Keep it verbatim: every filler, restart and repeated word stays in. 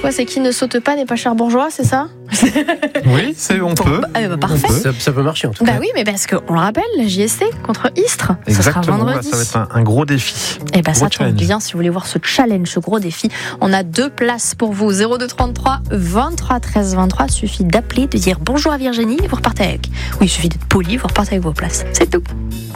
quoi? C'est qui ne saute pas n'est pas cher bourgeois, c'est ça? Oui, c'est, on Bon, peut. bah, euh, bah, parfait. On peut. Ça, ça peut marcher en tout Bah cas. oui, mais parce qu'on le rappelle, la J S C contre Istres, ce sera Exactement, bah, vendredi. ça va être un, un gros défi. Et bah Gros ça tombe challenge. bien si vous voulez voir ce challenge, ce gros défi. On a deux places pour vous. zéro deux trente-trois vingt-trois treize vingt-trois. Suffit d'appeler, de dire bonjour à Virginie et vous repartez avec. Oui, il suffit d'être poli, vous repartez avec vos places. C'est tout.